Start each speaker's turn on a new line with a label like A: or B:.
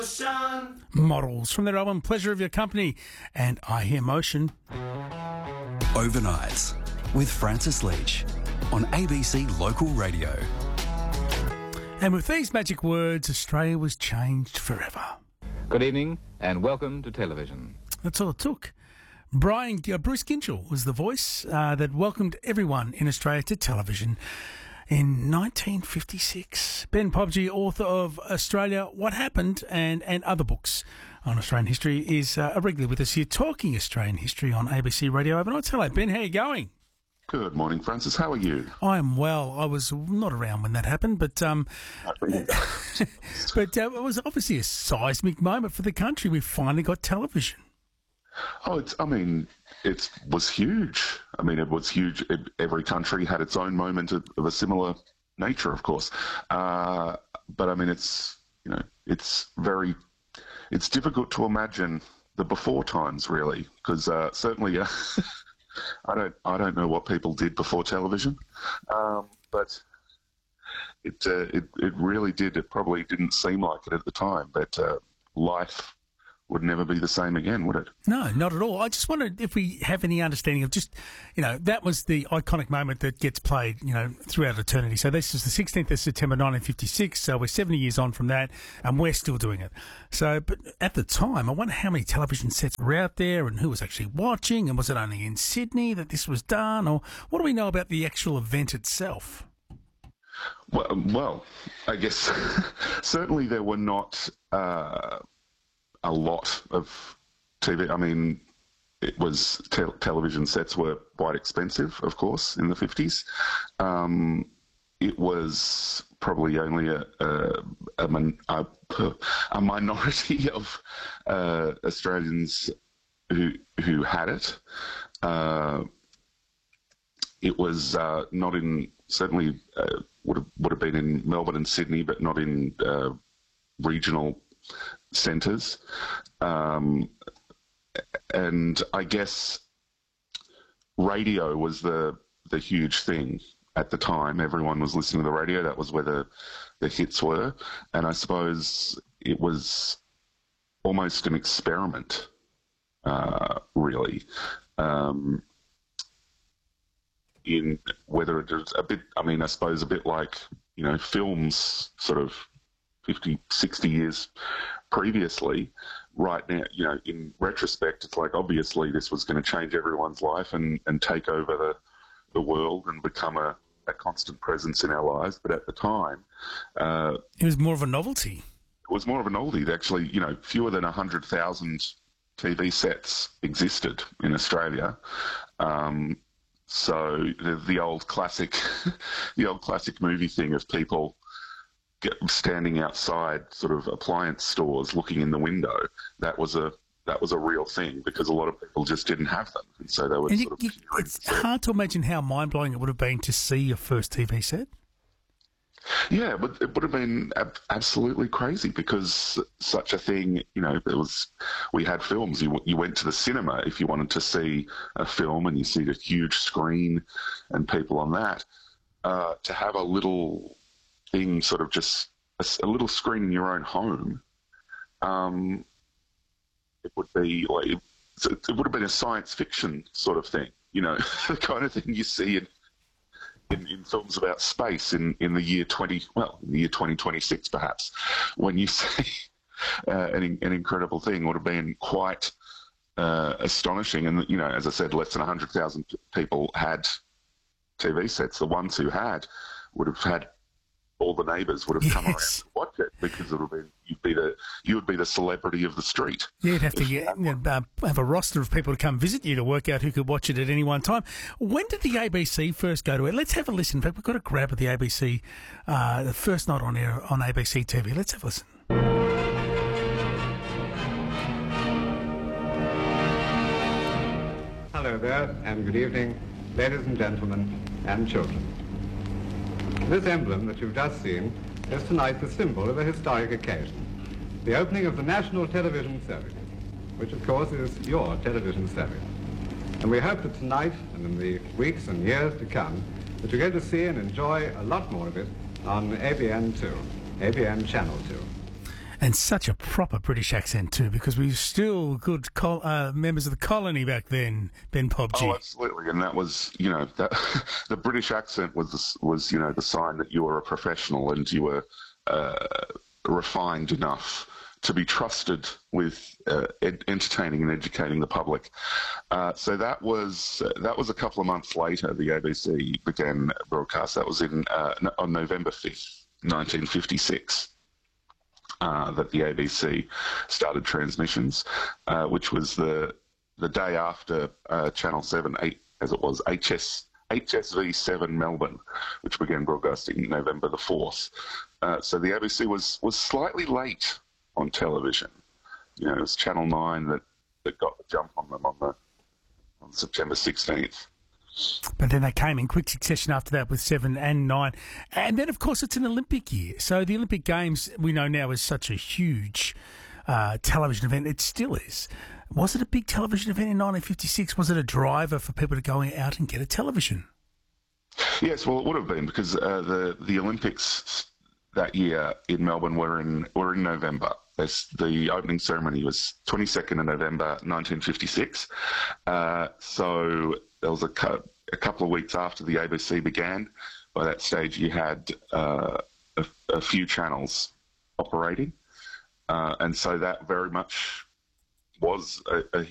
A: Models from their album Pleasure of Your Company and I Hear Motion.
B: Overnights with Francis Leach on ABC Local Radio.
A: And with these magic words, Australia was changed forever.
C: Good evening and welcome to television.
A: That's all it took. Bruce Ginchell was the voice that welcomed everyone in Australia to television in 1956. Ben Pobji, author of Australia, What Happened, and other books on Australian history, is regularly with us here talking Australian history on ABC Radio Overnights. Hello, Ben. How are you going?
D: Good morning, Francis. How are you?
A: I am well. I was not around when that happened, but but it was obviously a seismic moment for the country. We finally got television.
D: Oh, it was huge. I mean, it was huge. Every country had its own moment of a similar nature, of course. But I mean, it's difficult to imagine the before times, really, because certainly I don't know what people did before television, but it really did. It probably didn't seem like it at the time, but life would never be the same again, would it? No,
A: not at all. I just wondered if we have any understanding of just, that was the iconic moment that gets played, throughout eternity. So this is the 16th of September 1956, so we're 70 years on from that, and we're still doing it. So, but at the time, I wonder how many television sets were out there and who was actually watching, and was it only in Sydney that this was done, or what do we know about the actual event itself?
D: Well, I guess certainly there were not a lot of TV. I mean, it was television sets were quite expensive, of course, in the 50s. It was probably only a minority of Australians who had it. It was not in, certainly would have been in Melbourne and Sydney, but not in regional centres, and I guess radio was the huge thing at the time. Everyone was listening to the radio. That was where the hits were, and I suppose it was almost an experiment, really, in whether it was a bit. I mean, I suppose a bit like films, sort of 50, 60 years previously. Right now, in retrospect, it's like obviously this was going to change everyone's life and take over the world and become a constant presence in our lives. But at the time,
A: it was more of a novelty.
D: It was more of a novelty. Actually, fewer than 100,000 TV sets existed in Australia. So the old classic, movie thing of people standing outside sort of appliance stores looking in the window, that was a real thing, because a lot of people just didn't have them, and so they were
A: it's hard to imagine how mind-blowing it would have been to see your first TV set.
D: Yeah, but it would have been absolutely crazy, because such a thing, we had films. You went to the cinema if you wanted to see a film, and you see the huge screen and people on that. To have a little thing, sort of just a little screen in your own home, it would be like, it would have been a science fiction sort of thing, the kind of thing you see in films about space in the year 2026 perhaps, when you see an incredible thing. Would have been quite astonishing. And as I said, less than 100,000 people had TV sets. The ones who had would have had, all the neighbours would have come around to watch it, because it would have been, you would be the celebrity of the street.
A: Yeah, you'd have to have a roster of people to come visit you to work out who could watch it at any one time. When did the ABC first go to air? Let's have a listen. In fact, we've got a grab of the ABC, the first night on air on ABC TV. Let's have a listen.
E: Hello there, and good evening, ladies and gentlemen, and children. This emblem that you've just seen is tonight the symbol of a historic occasion, the opening of the National Television Service, which of course is your television service. And we hope that tonight, and in the weeks and years to come, that you're going to see and enjoy a lot more of it on ABN2, ABN Channel 2.
A: And such a proper British accent too, because we were still good members of the colony back then, Ben Pobji.
D: Oh, absolutely, and that was, that the British accent was the sign that you were a professional and you were refined enough to be trusted with entertaining and educating the public. So that was a couple of months later. The ABC began broadcast. That was on November 5th, 1956. That the ABC started transmissions, which was the day after Channel 7, as it was, HSV7 Melbourne, which began broadcasting November the 4th. So the ABC was slightly late on television. It was Channel 9 that got the jump on them on September 16th.
A: But then they came in quick succession after that with 7 and 9. And then, of course, it's an Olympic year. So the Olympic Games, we know now, is such a huge television event. It still is. Was it a big television event in 1956? Was it a driver for people to go out and get a television?
D: Yes, well, it would have been, because the Olympics that year in Melbourne were in November. The opening ceremony was 22nd of November 1956. So there was a couple of weeks after the ABC began. By that stage, you had a few channels operating. And so that very much was a